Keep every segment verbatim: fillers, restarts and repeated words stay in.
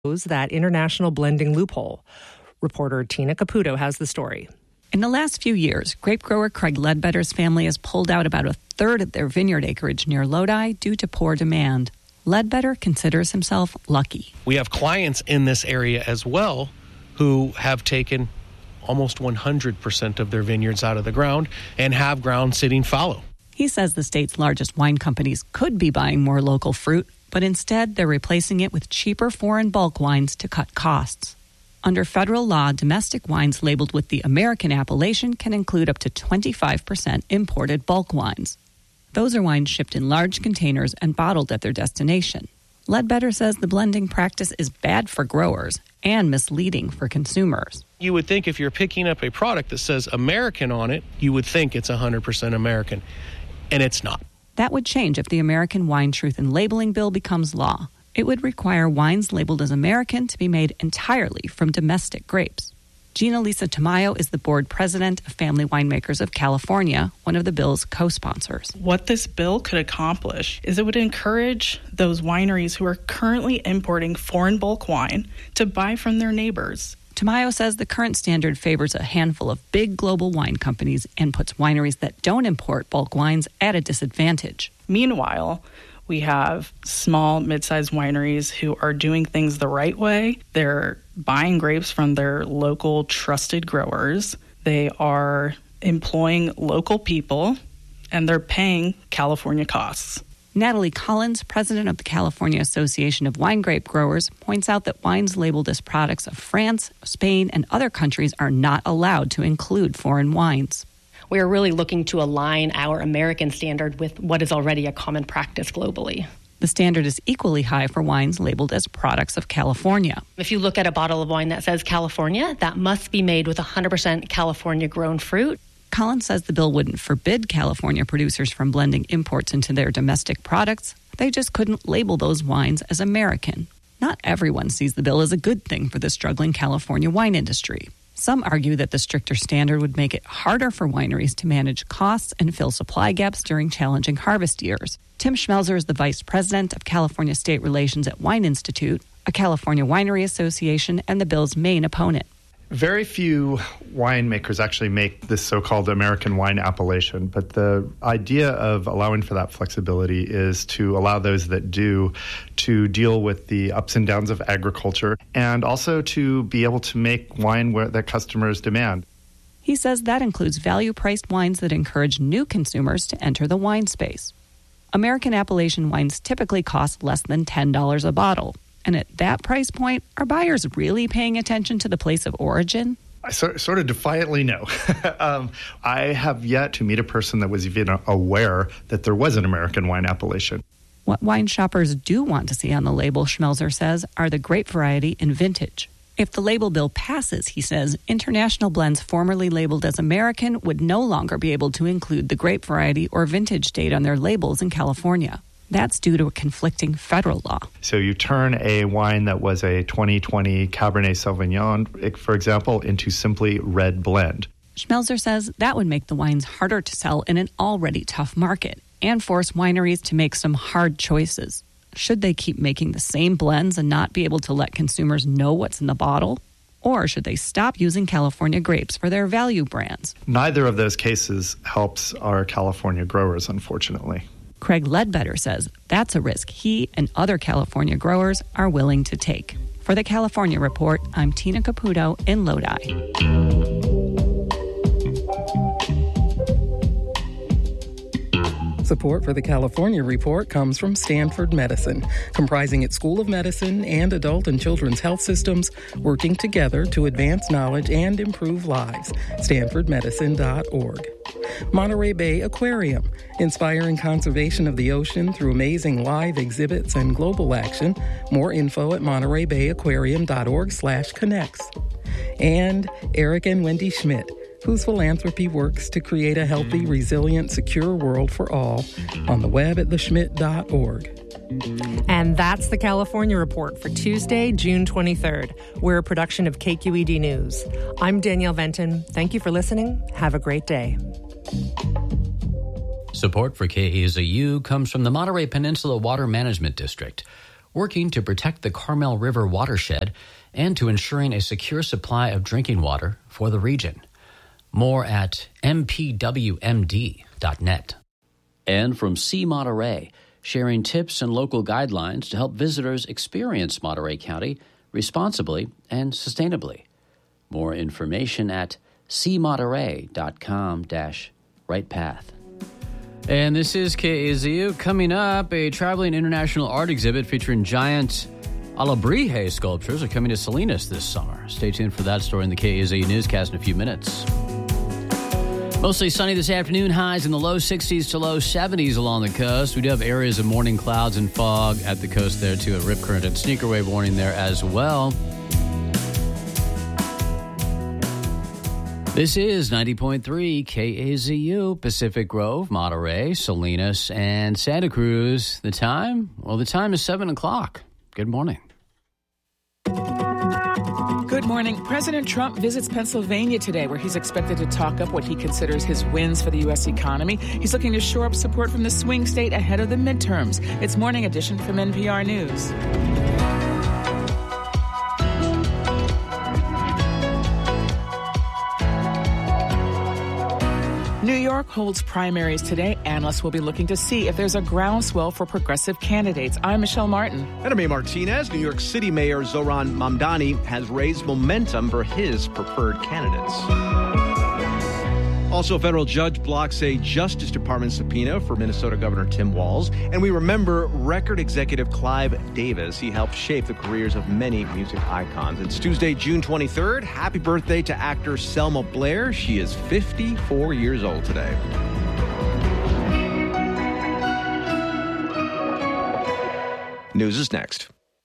that international blending loophole. Reporter Tina Caputo has the story. In the last few years, grape grower Craig Ledbetter's family has pulled out about a third of their vineyard acreage near Lodi due to poor demand. Ledbetter considers himself lucky. We have clients in this area as well who have taken almost one hundred percent of their vineyards out of the ground and have ground sitting fallow. He says the state's largest wine companies could be buying more local fruit, but instead they're replacing it with cheaper foreign bulk wines to cut costs. Under federal law, domestic wines labeled with the American appellation can include up to twenty-five percent imported bulk wines. Those are wines shipped in large containers and bottled at their destination. Ledbetter says the blending practice is bad for growers and misleading for consumers. You would think if you're picking up a product that says American on it, you would think it's one hundred percent American, and it's not. That would change if the American Wine Truth in Labeling Bill becomes law. It would require wines labeled as American to be made entirely from domestic grapes. Gina Lisa Tamayo is the board president of Family Winemakers of California, one of the bill's co-sponsors. What this bill could accomplish is it would encourage those wineries who are currently importing foreign bulk wine to buy from their neighbors. Tamayo says the current standard favors a handful of big global wine companies and puts wineries that don't import bulk wines at a disadvantage. Meanwhile, we have small, mid-sized wineries who are doing things the right way. They're buying grapes from their local trusted growers. They are employing local people, and they're paying California costs. Natalie Collins, president of the California Association of Wine Grape Growers, points out that wines labeled as products of France, Spain, and other countries are not allowed to include foreign wines. We are really looking to align our American standard with what is already a common practice globally. The standard is equally high for wines labeled as products of California. If you look at a bottle of wine that says California, that must be made with one hundred percent California-grown fruit. Collins says the bill wouldn't forbid California producers from blending imports into their domestic products. They just couldn't label those wines as American. Not everyone sees the bill as a good thing for the struggling California wine industry. Some argue that the stricter standard would make it harder for wineries to manage costs and fill supply gaps during challenging harvest years. Tim Schmelzer is the vice president of California State Relations at Wine Institute, a California winery association and the bill's main opponent. Very few winemakers actually make this so-called American wine appellation, but the idea of allowing for that flexibility is to allow those that do to deal with the ups and downs of agriculture and also to be able to make wine where that customers demand. He says that includes value-priced wines that encourage new consumers to enter the wine space. American appellation wines typically cost less than ten dollars a bottle. And at that price point, are buyers really paying attention to the place of origin? I sort, sort of defiantly no. um, I have yet to meet a person that was even aware that there was an American wine appellation. What wine shoppers do want to see on the label, Schmelzer says, are the grape variety and vintage. If the label bill passes, he says, international blends formerly labeled as American would no longer be able to include the grape variety or vintage date on their labels in California. That's due to a conflicting federal law. So you turn a wine that was a twenty twenty Cabernet Sauvignon, for example, into simply red blend. Schmelzer says that would make the wines harder to sell in an already tough market and force wineries to make some hard choices. Should they keep making the same blends and not be able to let consumers know what's in the bottle? Or should they stop using California grapes for their value brands? Neither of those cases helps our California growers, unfortunately. Craig Ledbetter says that's a risk he and other California growers are willing to take. For the California Report, I'm Tina Caputo in Lodi. Support for the California Report comes from Stanford Medicine, comprising its School of Medicine and adult and children's health systems, working together to advance knowledge and improve lives. stanford medicine dot org. Monterey Bay Aquarium, inspiring conservation of the ocean through amazing live exhibits and global action. More info at monterey bay aquarium dot org slash connects. And Eric and Wendy Schmidt, whose philanthropy works to create a healthy, resilient, secure world for all, on the web at the schmidt dot org. And that's the California Report for Tuesday, June twenty-third. We're a production of K Q E D News. I'm Danielle Venton. Thank you for listening. Have a great day. Support for K A Z U comes from the Monterey Peninsula Water Management District. working to protect the Carmel River watershed and to ensuring a secure supply of drinking water for the region. More at m p w m d dot net. And from Sea Monterey, sharing tips and local guidelines to help visitors experience Monterey County responsibly and sustainably. More information at sea monterey dot com dash right path. And this is K A Z U. Coming up, a traveling international art exhibit featuring giant Alebrije sculptures are coming to Salinas this summer. Stay tuned for that story in the K A Z U newscast in a few minutes. Mostly sunny this afternoon, highs in the low sixties to low seventies along the coast. We do have areas of morning clouds and fog at the coast there, too. A rip current and sneaker wave warning there as well. This is ninety point three K A Z U, Pacific Grove, Monterey, Salinas, and Santa Cruz. The time? Well, the time is seven o'clock. Good morning. Good morning. President Trump visits Pennsylvania today, where he's expected to talk up what he considers his wins for the U S economy. He's looking to shore up support from the swing state ahead of the midterms. It's Morning Edition from N P R News. New York holds primaries today. Analysts will be looking to see if there's a groundswell for progressive candidates. I'm Michelle Martin. And I'm A. Martinez. New York City Mayor Zohran Mamdani has raised momentum for his preferred candidates. Also, a federal judge blocks a Justice Department subpoena for Minnesota Governor Tim Walz. And we remember record executive Clive Davis. He helped shape the careers of many music icons. It's Tuesday, June twenty-third. Happy birthday to actor Selma Blair. She is fifty-four years old today. News is next.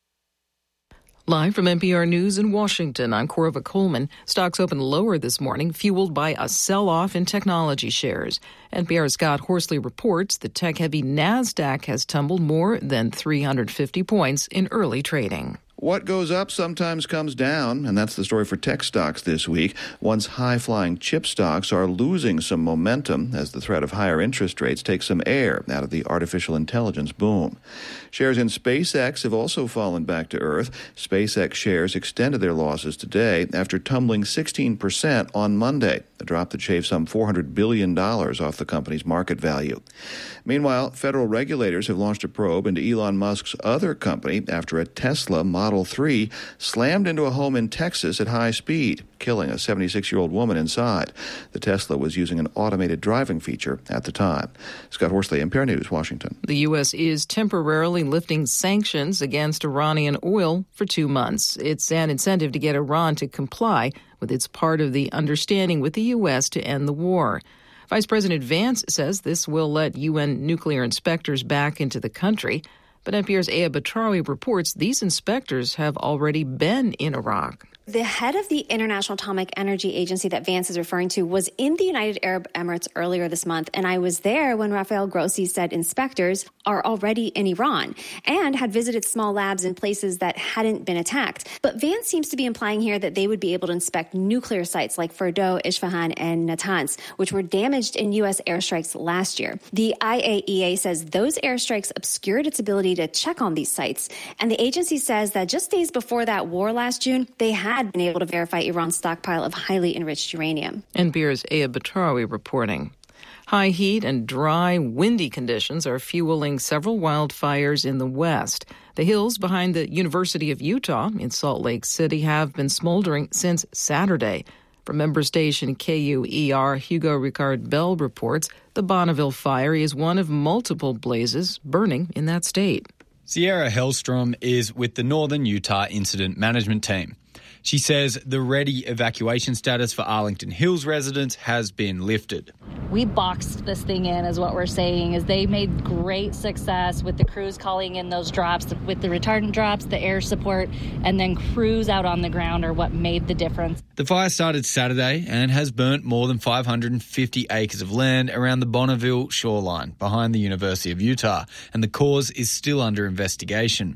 Live from N P R News in Washington, I'm Corva Coleman. Stocks opened lower this morning, fueled by a sell-off in technology shares. N P R's Scott Horsley reports the tech-heavy NASDAQ has tumbled more than three hundred fifty points in early trading. What goes up sometimes comes down, and that's the story for tech stocks this week. Once high-flying chip stocks are losing some momentum as the threat of higher interest rates takes some air out of the artificial intelligence boom. Shares in SpaceX have also fallen back to earth. SpaceX shares extended their losses today after tumbling sixteen percent on Monday, a drop that shaved some four hundred billion dollars off the company's market value. Meanwhile, federal regulators have launched a probe into Elon Musk's other company after a Tesla Model three slammed into a home in Texas at high speed, killing a seventy-six-year-old woman inside. The Tesla was using an automated driving feature at the time. Scott Horsley, N P R News, Washington. The U S is temporarily lifting sanctions against Iranian oil for two months. It's an incentive to get Iran to comply with its part of the understanding with the U S to end the war. Vice President Vance says this will let U N nuclear inspectors back into the country. But N P R's Aya Batrawi reports these inspectors have already been in Iraq. The head of the International Atomic Energy Agency that Vance is referring to was in the United Arab Emirates earlier this month, and I was there when Rafael Grossi said inspectors are already in Iran and had visited small labs in places that hadn't been attacked. But Vance seems to be implying here that they would be able to inspect nuclear sites like Fordow, Isfahan, and Natanz, which were damaged in U S airstrikes last year. The I A E A says those airstrikes obscured its ability to check on these sites, and the agency says that just days before that war last June, they had had been able to verify Iran's stockpile of highly enriched uranium. N P R's Aya Batrawi reporting. High heat and dry, windy conditions are fueling several wildfires in the west. The hills behind the University of Utah in Salt Lake City have been smoldering since Saturday. From member station K U E R, Hugo Ricard Bell reports the Bonneville fire is one of multiple blazes burning in that state. Sierra Hellstrom is with the Northern Utah Incident Management Team. She says the ready evacuation status for Arlington Hills residents has been lifted. We boxed this thing in, is what we're saying, is they made great success with the crews calling in those drops, with the retardant drops, the air support, and then crews out on the ground are what made the difference. The fire started Saturday and has burnt more than five hundred fifty acres of land around the Bonneville shoreline behind the University of Utah, and the cause is still under investigation.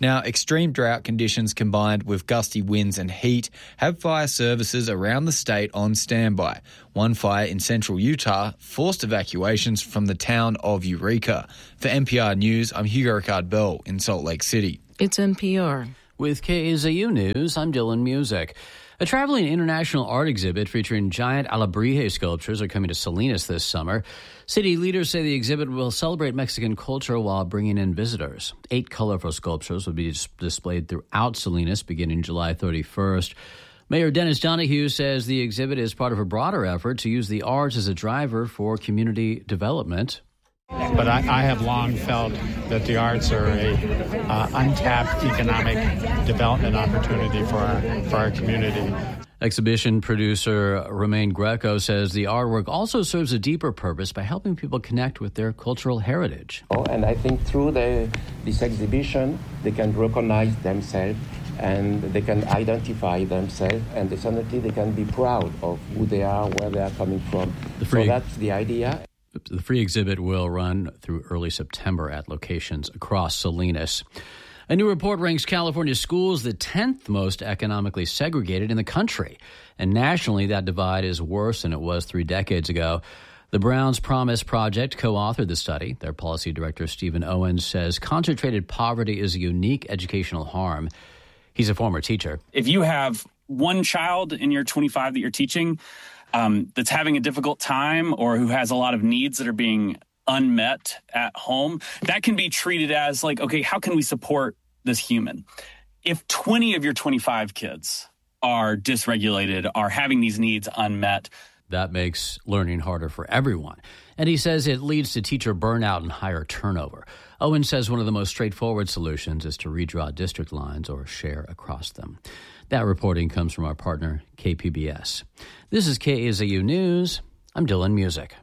Now, extreme drought conditions combined with gusty winds and heat have fire services around the state on standby. One fire in central Utah forced evacuations from the town of Eureka. For N P R News, I'm Hugo Ricard-Bell in Salt Lake City. It's N P R. With K A Z U News, I'm Dylan Music. A traveling international art exhibit featuring giant alebrije sculptures are coming to Salinas this summer. City leaders say the exhibit will celebrate Mexican culture while bringing in visitors. Eight colorful sculptures will be dis- displayed throughout Salinas beginning July thirty-first. Mayor Dennis Donahue says the exhibit is part of a broader effort to use the arts as a driver for community development. But I, I have long felt that the arts are a uh, untapped economic development opportunity for our, for our community. Exhibition producer Romain Greco says the artwork also serves a deeper purpose by helping people connect with their cultural heritage. Oh, and I think through the, this exhibition, they can recognize themselves and they can identify themselves, and definitely they can be proud of who they are, where they are coming from. The free- so that's the idea. The free exhibit will run through early September at locations across Salinas. A new report ranks California schools the tenth most economically segregated in the country. And nationally, that divide is worse than it was three decades ago. The Brown's Promise Project co-authored the study. Their policy director, Stephen Owens, says concentrated poverty is a unique educational harm. He's a former teacher. If you have one child in your twenty-five that you're teaching, Um, that's having a difficult time or who has a lot of needs that are being unmet at home, that can be treated as like, okay, how can we support this human? If twenty of your twenty-five kids are dysregulated, are having these needs unmet, that makes learning harder for everyone. And he says it leads to teacher burnout and higher turnover. Owen says one of the most straightforward solutions is to redraw district lines or share across them. That reporting comes from our partner, K P B S. This is K A Z U News. I'm Dylan Music.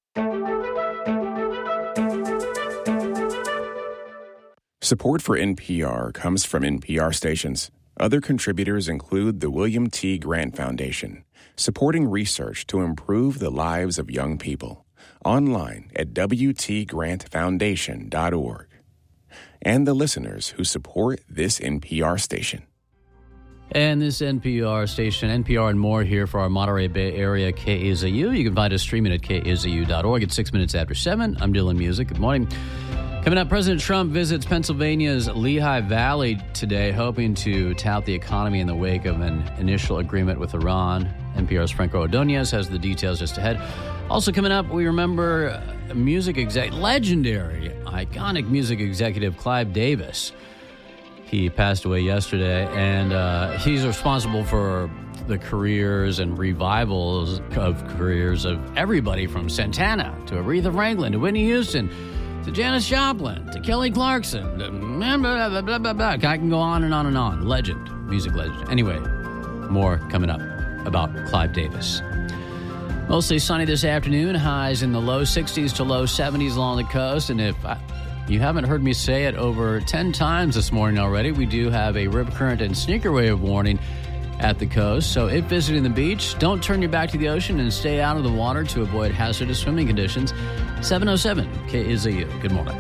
Support for N P R comes from N P R stations. Other contributors include the William T. Grant Foundation, supporting research to improve the lives of young people. Online at w t grant foundation dot org. And the listeners who support this N P R station. And this N P R station, N P R and more here for our Monterey Bay Area K A Z U. You can find us streaming at k a z u dot org at six minutes after seven. I'm Dylan Music. Good morning. Coming up, President Trump visits Pennsylvania's Lehigh Valley today, hoping to tout the economy in the wake of an initial agreement with Iran. N P R's Franco Ordonez has the details just ahead. Also coming up, we remember music exec, legendary, iconic music executive Clive Davis. He passed away yesterday, and uh, he's responsible for the careers and revivals of careers of everybody from Santana to Aretha Franklin to Whitney Houston to Janis Joplin to Kelly Clarkson. To blah, blah, blah, blah, blah. I can go on and on and on. Legend, music legend. Anyway, more coming up about Clive Davis. Mostly sunny this afternoon, highs in the low sixties to low seventies along the coast, and if I, you haven't heard me say it over ten times this morning already, we do have a rip current and sneaker wave warning at the coast. So if visiting the beach, don't turn your back to the ocean and stay out of the water to avoid hazardous swimming conditions. seven oh seven K A Z U. Good morning.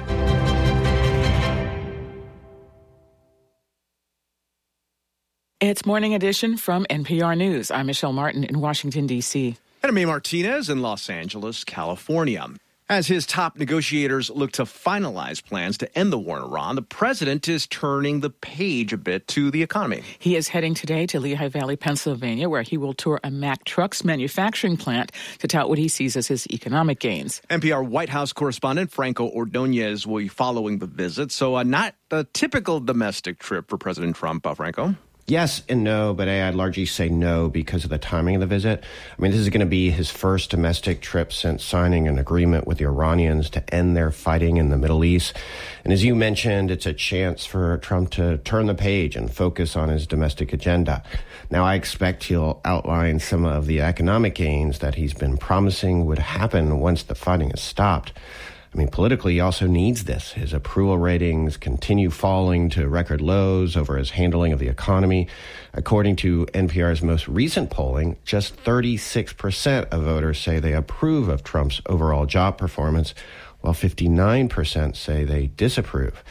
It's Morning Edition from N P R News. I'm Michelle Martin in Washington, D C. And I'm May Martinez in Los Angeles, California. As his top negotiators look to finalize plans to end the war in Iran, the president is turning the page a bit to the economy. He is heading today to Lehigh Valley, Pennsylvania, where he will tour a Mack Trucks manufacturing plant to tout what he sees as his economic gains. N P R White House correspondent Franco Ordonez will be following the visit, so uh, not a typical domestic trip for President Trump, uh, Franco. Yes and no, but I'd largely say no because of the timing of the visit. I mean, this is going to be his first domestic trip since signing an agreement with the Iranians to end their fighting in the Middle East. And as you mentioned, it's a chance for Trump to turn the page and focus on his domestic agenda. Now, I expect he'll outline some of the economic gains that he's been promising would happen once the fighting is stopped. I mean, politically, he also needs this. His approval ratings continue falling to record lows over his handling of the economy. According to N P R's most recent polling, just thirty-six percent of voters say they approve of Trump's overall job performance, while fifty-nine percent say they disapprove.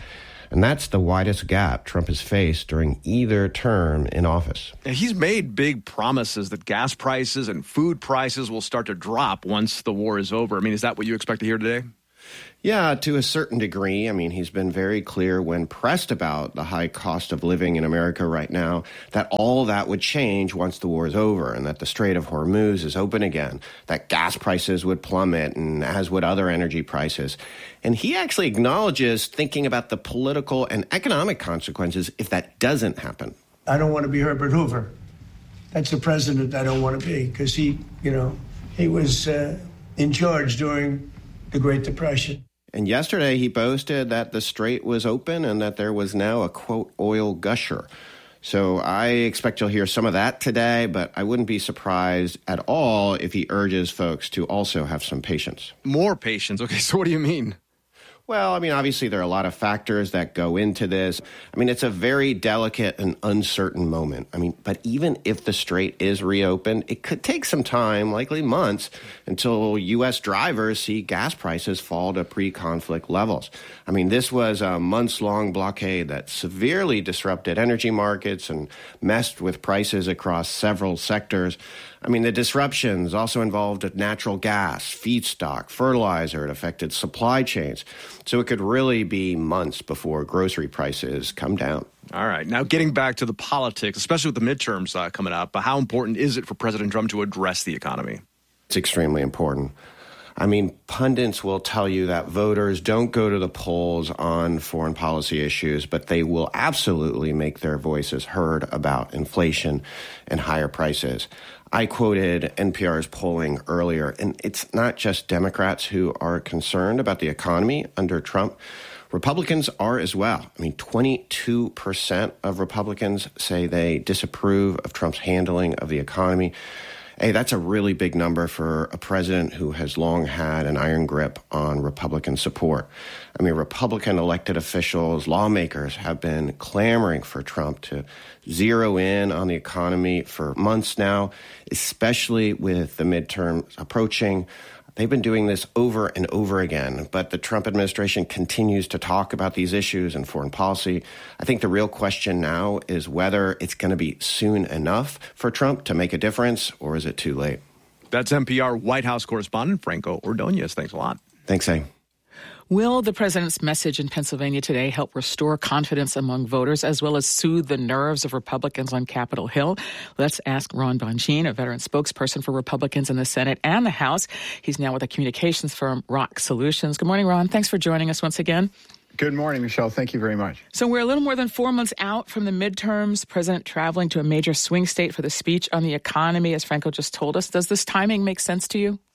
And that's the widest gap Trump has faced during either term in office. He's made big promises that gas prices and food prices will start to drop once the war is over. I mean, is that what you expect to hear today? Yeah, to a certain degree. I mean, he's been very clear when pressed about the high cost of living in America right now that all that would change once the war is over and that the Strait of Hormuz is open again, that gas prices would plummet and as would other energy prices. And he actually acknowledges thinking about the political and economic consequences if that doesn't happen. I don't want to be Herbert Hoover. That's the president I don't want to be because he, you know, he was uh, in charge during the Great Depression. And yesterday he boasted that the strait was open and that there was now a, quote, oil gusher. So I expect you'll hear some of that today, but I wouldn't be surprised at all if he urges folks to also have some patience. More patience. Okay, so what do you mean? Well, I mean, obviously there are a lot of factors that go into this. I mean, it's a very delicate and uncertain moment. I mean, but even if the strait is reopened, it could take some time, likely months, until U S drivers see gas prices fall to pre-conflict levels. I mean, this was a months-long blockade that severely disrupted energy markets and messed with prices across several sectors. I mean, the disruptions also involved natural gas, feedstock, fertilizer. It affected supply chains. So it could really be months before grocery prices come down. All right. Now, getting back to the politics, especially with the midterms uh, coming up, how important is it for President Trump to address the economy? It's extremely important. I mean, pundits will tell you that voters don't go to the polls on foreign policy issues, but they will absolutely make their voices heard about inflation and higher prices. I quoted N P R's polling earlier, and it's not just Democrats who are concerned about the economy under Trump. Republicans are as well. I mean, twenty-two percent of Republicans say they disapprove of Trump's handling of the economy. Hey, that's a really big number for a president who has long had an iron grip on Republican support. I mean, Republican elected officials, lawmakers have been clamoring for Trump to zero in on the economy for months now, especially with the midterms approaching. They've been doing this over and over again, but the Trump administration continues to talk about these issues and foreign policy. I think the real question now is whether it's going to be soon enough for Trump to make a difference, or is it too late? That's N P R White House correspondent Franco Ordonez. Thanks a lot. Thanks, A. Will the president's message in Pennsylvania today help restore confidence among voters as well as soothe the nerves of Republicans on Capitol Hill? Let's ask Ron Bonjean, a veteran spokesperson for Republicans in the Senate and the House. He's now with the communications firm Rock Solutions. Good morning, Ron. Thanks for joining us once again. Good morning, Michelle. Thank you very much. So we're a little more than four months out from the midterms. President traveling to a major swing state for the speech on the economy, as Franco just told us. Does this timing make sense to you?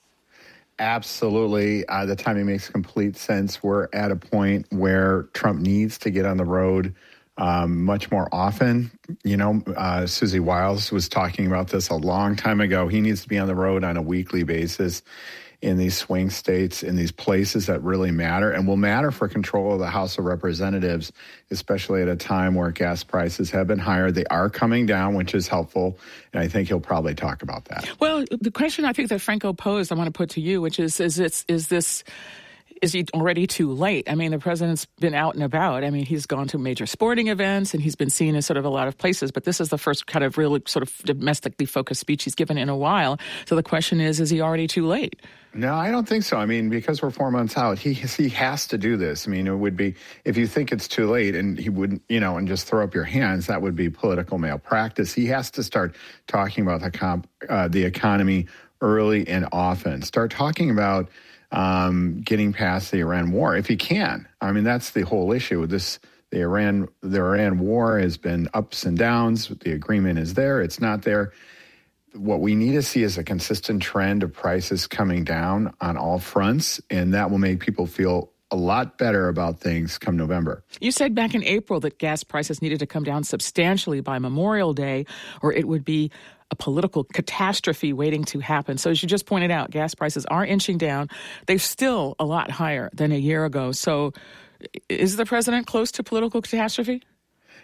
Absolutely. Uh, the timing makes complete sense. We're at a point where Trump needs to get on the road um, much more often. You know, uh, Susie Wiles was talking about this a long time ago. He needs to be on the road on a weekly basis in these swing states, in these places that really matter and will matter for control of the House of Representatives, especially at a time where gas prices have been higher. They are coming down, which is helpful, and I think he'll probably talk about that. Well, the question I think that Franco posed, I want to put to you, which is, is, it's, is this... Is he already too late? I mean, the president's been out and about. I mean, he's gone to major sporting events and he's been seen in sort of a lot of places. But this is the first kind of really sort of domestically focused speech he's given in a while. So the question is, is he already too late? No, I don't think so. I mean, because we're four months out, he he has to do this. I mean, it would be, if you think it's too late and he wouldn't, you know, and just throw up your hands, that would be political malpractice. He has to start talking about the comp, uh, the economy early and often. Start talking about Um, getting past the Iran war, if he can. I mean, that's the whole issue with this. The Iran, the Iran war has been ups and downs. The agreement is there. It's not there. What we need to see is a consistent trend of prices coming down on all fronts, and that will make people feel a lot better about things come November. You said back in April that gas prices needed to come down substantially by Memorial Day, or it would be a political catastrophe waiting to happen. So as you just pointed out, gas prices are inching down. They're still a lot higher than a year ago. So is the president close to political catastrophe?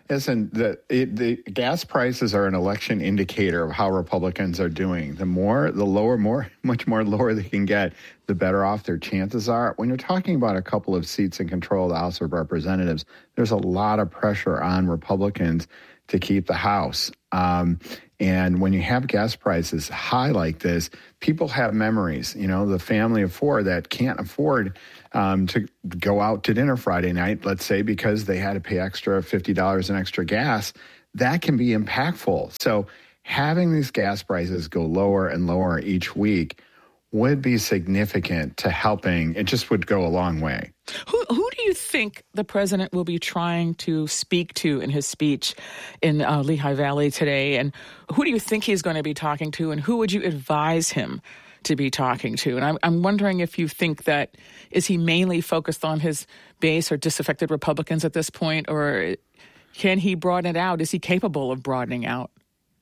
Listen, the, it, the gas prices are an election indicator of how Republicans are doing. The more, the lower, more, much more lower they can get, the better off their chances are. When you're talking about a couple of seats in control of the House of Representatives, there's a lot of pressure on Republicans to keep the House. Um, and when you have gas prices high like this, people have memories. You know, the family of four that can't afford um, to go out to dinner Friday night, let's say, because they had to pay extra fifty dollars in extra gas, that can be impactful. So having these gas prices go lower and lower each week would be significant to helping. It just would go a long way. Who who do you think the president will be trying to speak to in his speech in uh, Lehigh Valley today? And who do you think he's going to be talking to? And who would you advise him to be talking to? And I'm, I'm wondering if you think that, is he mainly focused on his base or disaffected Republicans at this point? Or can he broaden it out? Is he capable of broadening out?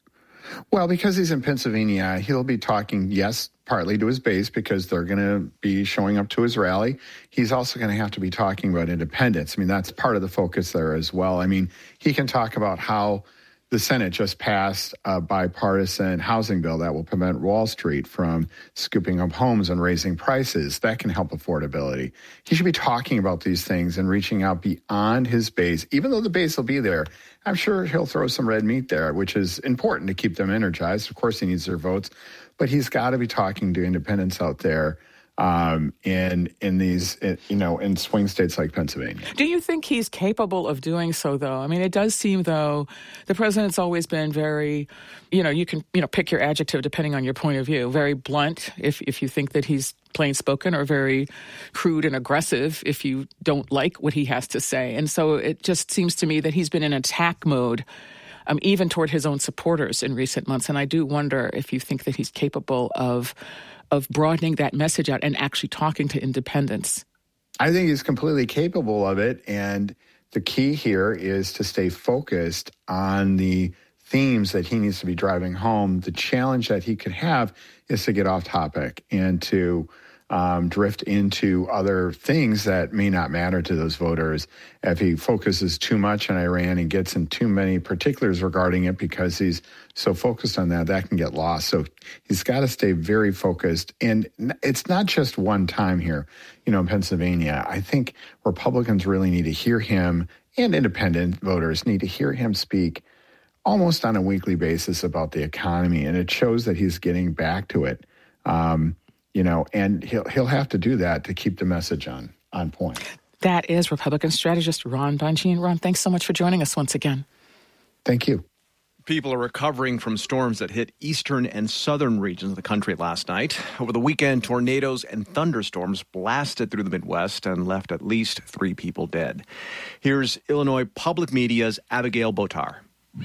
Well, because he's in Pennsylvania, he'll be talking, yes, partly to his base because they're going to be showing up to his rally. He's also going to have to be talking about independence. I mean, that's part of the focus there as well. I mean, he can talk about how the Senate just passed a bipartisan housing bill that will prevent Wall Street from scooping up homes and raising prices. That can help affordability. He should be talking about these things and reaching out beyond his base, even though the base will be there. I'm sure he'll throw some red meat there, which is important to keep them energized. Of course, he needs their votes, but he's got to be talking to independents out there um, in in these, you know, in swing states like Pennsylvania. Do you think he's capable of doing so, though? I mean, it does seem, though, the president's always been very, you know, you can, you know, pick your adjective depending on your point of view. Very blunt if if you think that he's plain spoken, or very crude and aggressive if you don't like what he has to say. And so it just seems to me that he's been in attack mode, um, even toward his own supporters in recent months. And I do wonder if you think that he's capable of of broadening that message out and actually talking to independents. I think he's completely capable of it. And the key here is to stay focused on the themes that he needs to be driving home. The challenge that he could have is to get off topic and to um, drift into other things that may not matter to those voters. If he focuses too much on Iran and gets in too many particulars regarding it because he's so focused on that, that can get lost. So he's got to stay very focused. And it's not just one time here, you know, in Pennsylvania. I think Republicans really need to hear him, and independent voters need to hear him speak almost on a weekly basis about the economy. And it shows that he's getting back to it. Um, you know, and he'll he'll have to do that to keep the message on, on point. That is Republican strategist Ron Bonjean. Ron, thanks so much for joining us once again. Thank you. People are recovering from storms that hit eastern and southern regions of the country last night. Over the weekend, tornadoes and thunderstorms blasted through the Midwest and left at least three people dead. Here's Illinois Public Media's Abigail Botar.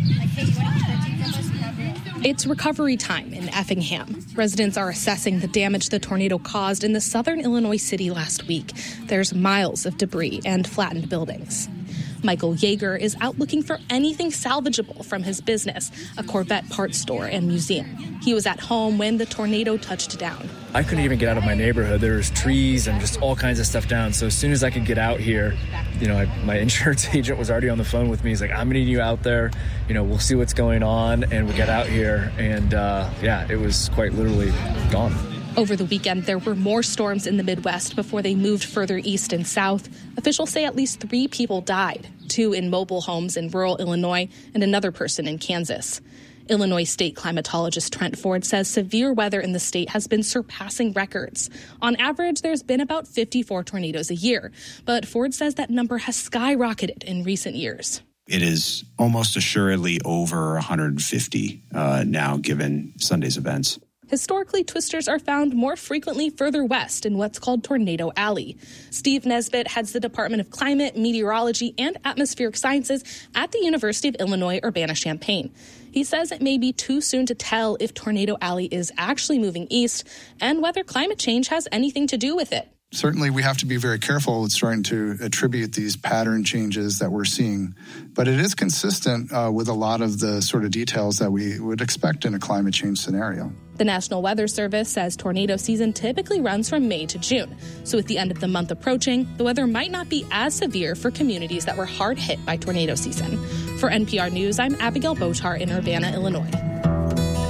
It's recovery time in Effingham. Residents are assessing the damage the tornado caused in the southern Illinois city last week. There's miles of debris and flattened buildings. Michael Yeager is out looking for anything salvageable from his business, a Corvette parts store and museum. He was at home when the tornado touched down. I couldn't even get out of my neighborhood. There was trees and just all kinds of stuff down. So as soon as I could get out here, you know, I, my insurance agent was already on the phone with me. He's like, I'm going to need you out there. You know, we'll see what's going on. And we got out here. And uh, yeah, it was quite literally gone. Over the weekend, there were more storms in the Midwest before they moved further east and south. Officials say at least three people died, two in mobile homes in rural Illinois and another person in Kansas. Illinois state climatologist Trent Ford says severe weather in the state has been surpassing records. On average, there's been about fifty-four tornadoes a year, but Ford says that number has skyrocketed in recent years. It is almost assuredly over one hundred fifty uh, now, given Sunday's events. Historically, twisters are found more frequently further west in what's called Tornado Alley. Steve Nesbitt heads the Department of Climate, Meteorology, and Atmospheric Sciences at the University of Illinois Urbana-Champaign. He says it may be too soon to tell if Tornado Alley is actually moving east and whether climate change has anything to do with it. Certainly, we have to be very careful with trying to attribute these pattern changes that we're seeing. But it is consistent uh, with a lot of the sort of details that we would expect in a climate change scenario. The National Weather Service says tornado season typically runs from May to June. So with the end of the month approaching, the weather might not be as severe for communities that were hard hit by tornado season. For N P R News, I'm Abigail Botar in Urbana, Illinois.